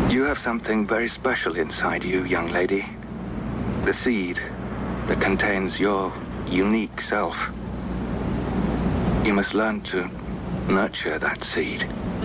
You have something very special inside you, young lady. The seed that contains your unique self. You must learn to nurture that seed.